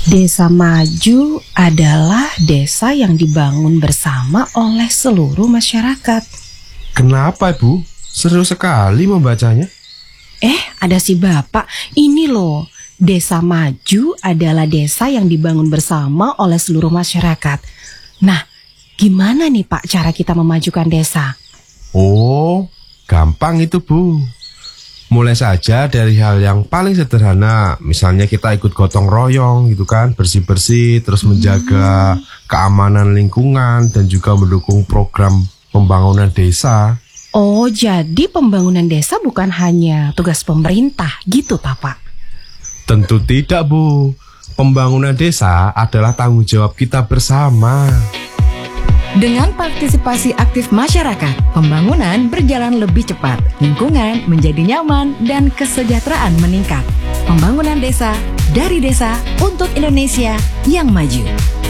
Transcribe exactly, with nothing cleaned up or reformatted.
Desa maju adalah desa yang dibangun bersama oleh seluruh masyarakat. Kenapa, Bu? Seru sekali membacanya. Eh, ada si Bapak. Ini loh, desa maju adalah desa yang dibangun bersama oleh seluruh masyarakat. Nah, gimana nih Pak cara kita memajukan desa? Oh, gampang itu, Bu. Mulai saja dari hal yang paling sederhana. Misalnya kita ikut gotong royong gitu kan, bersih-bersih, terus menjaga hmm. keamanan lingkungan dan juga mendukung program pembangunan desa. Oh, jadi pembangunan desa bukan hanya tugas pemerintah gitu, Pak? Tentu tidak, Bu. Pembangunan desa adalah tanggung jawab kita bersama. Dengan partisipasi aktif masyarakat, pembangunan berjalan lebih cepat, lingkungan menjadi nyaman, dan kesejahteraan meningkat. Pembangunan desa, dari desa, untuk Indonesia yang maju.